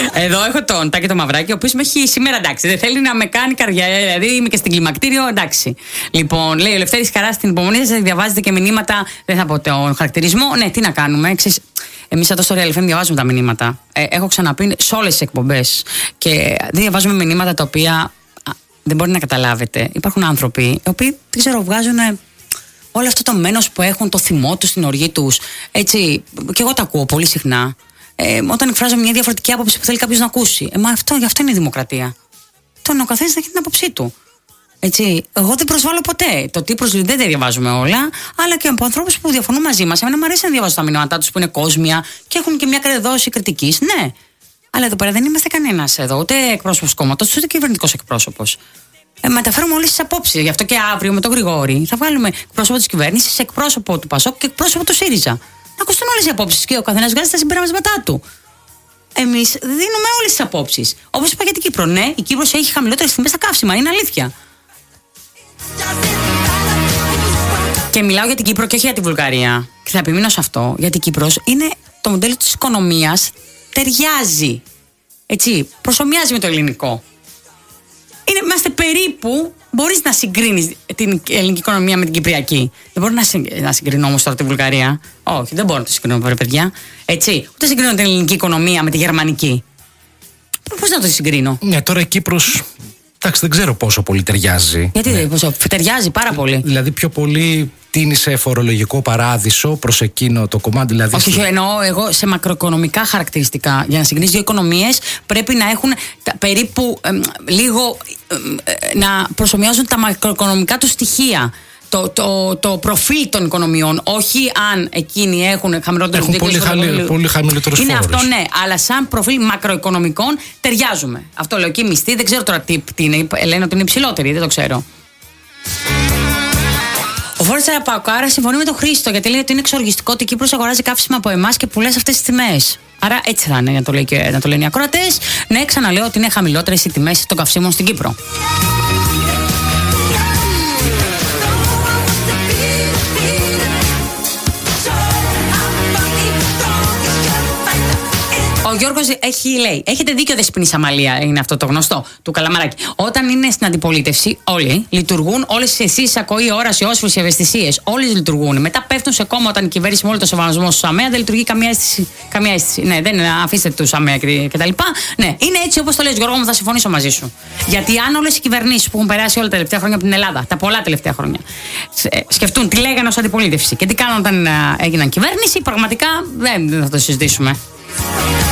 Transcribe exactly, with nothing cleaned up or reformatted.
Εδώ έχω τον Τάκη το Μαυράκι, ο οποίος με έχει σήμερα εντάξει. Δεν θέλει να με κάνει καρδιά. Δηλαδή είμαι και στην κλιμακτήριο, εντάξει. Λοιπόν, λέει ο Λευτέρης Χαράς στην υπομονή σας, διαβάζετε και μηνύματα. Δεν θα πω τον χαρακτηρισμό. Ναι, τι να κάνουμε. Εμείς εδώ στο Real εφ εμ διαβάζουμε τα μηνύματα. Ε, έχω ξαναπεί σε όλες τις εκπομπές. Και δεν διαβάζουμε μηνύματα τα οποία α, δεν μπορεί να καταλάβετε. Υπάρχουν άνθρωποι οι οποίοι, δεν ξέρω, βγάζουν όλο αυτό το μένος που έχουν, το θυμό τους, την οργή τους. Έτσι, και εγώ τα ακούω πολύ συχνά. Ε, όταν εκφράζω μια διαφορετική άποψη που θέλει κάποιος να ακούσει. Ε, μα αυτό, γι' αυτό είναι η δημοκρατία. Τον ο καθένας να έχει την άποψή του. Έτσι, εγώ δεν προσβάλλω ποτέ. Το τι προσβάλλω δεν τα διαβάζουμε όλα, αλλά και από ανθρώπους που διαφωνούν μαζί μας. Εμένα μου αρέσει να διαβάζω τα μηνύματά τους που είναι κόσμια και έχουν και μια κρεδόση κριτικής. Ναι. Αλλά εδώ πέρα δεν είμαστε κανένας εδώ, ούτε εκπρόσωπος κόμματος, ούτε κυβερνητικός εκπρόσωπος. Ε, μεταφέρουμε όλες τις απόψεις. Γι' αυτό και αύριο με τον Γρηγόρη θα βάλουμε εκπρόσωπο της κυβέρνησης, εκπρόσωπο του Πασόκ και εκπρόσωπο του ΣΥΡΙΖΑ. Να ακουστούν όλες οι απόψεις και ο καθένας βγάζει τα συμπεράσματά του. Εμείς δίνουμε όλες τις απόψεις. Όπως είπα για την Κύπρο. Ναι, η Κύπρος έχει χαμηλότερες τιμές στα καύσιμα. Είναι αλήθεια. Και μιλάω για την Κύπρο και όχι για τη Βουλγαρία. Και θα επιμείνω σε αυτό. Γιατί η Κύπρος είναι το μοντέλο της οικονομίας. Ταιριάζει. Έτσι, προσομοιάζει με το ελληνικό. Είναι, είμαστε περίπου. Μπορείς να συγκρίνεις την ελληνική οικονομία με την κυπριακή. Δεν μπορώ να, συ, να συγκρίνω όμως τώρα τη Βουλγαρία. Όχι, δεν μπορώ να το συγκρίνω, ρε παιδιά. Έτσι, ούτε συγκρίνω την ελληνική οικονομία με τη γερμανική. Πώς να το συγκρίνω. Ναι, τώρα η Κύπρος. Εντάξει, δεν ξέρω πόσο πολύ ταιριάζει. Γιατί ναι. πόσο, ταιριάζει πάρα πολύ. Δηλαδή, πιο πολύ τίνει σε φορολογικό παράδεισο προς εκείνο το κομμάτι. Δηλαδή όχι, στο... εννοώ εγώ σε μακροοικονομικά χαρακτηριστικά. Για να συγκρίνεις δύο οικονομίες πρέπει να έχουν τα, περίπου ε, λίγο ε, να προσομοιάζουν τα μακροοικονομικά του στοιχεία. Το, το, το προφίλ των οικονομιών. Όχι αν εκείνοι έχουν χαμηλότερους έχουν πολύ, χαλι, πολύ χαμηλότερους φόρους. Είναι αυτό, ναι. Αλλά σαν προφίλ μακροοικονομικών ταιριάζουμε. Αυτό λέω και οι μισθοί. Δεν ξέρω τώρα τι, τι είναι. Λένε ότι είναι υψηλότεροι. Δεν το ξέρω. Ο Φόρτς Παοκάρα συμφωνεί με τον Χρήστο γιατί λέει ότι είναι εξοργιστικό ότι η Κύπρος αγοράζει καύσιμα από εμάς και πουλάει σε αυτές τις τιμές. Άρα έτσι θα είναι, να το, λέει και, να το λένε οι ακροατές. Ναι, ξαναλέω ότι είναι χαμηλότερες οι τιμές των καυσίμων στην Κύπρο. Ο Γιώργος έχει, λέει, έχετε δίκιο Δεσποινής Αμαλία, είναι αυτό το γνωστό, του Καλαμαράκη. Όταν είναι στην αντιπολίτευση, όλοι λειτουργούν, όλες οι αισθήσεις, ακοή, όραση, όσφρηση, ευαισθησίες, όλες λειτουργούν. Μετά πέφτουν σε κόμμα όταν η κυβέρνηση με όλο το σεβασμό στους ΑΜΕΑ δεν λειτουργεί καμία αίσθηση. Καμία αίσθηση. Ναι, δεν είναι, αφήστε τους ΑΜΕΑ κτλ. Ναι, είναι έτσι όπως το λες, Γιώργο μου, θα συμφωνήσω μαζί σου. Γιατί αν όλες οι κυβερνήσεις που έχουν περάσει όλα τα τελευταία χρόνια από την Ελλάδα, τα πολλά τελευταία χρόνια, σκεφτούν τι λέγανε ως αντιπολίτευση και τι κάναν όταν έγιναν κυβέρνηση, πραγματικά δεν θα το συζητήσουμε.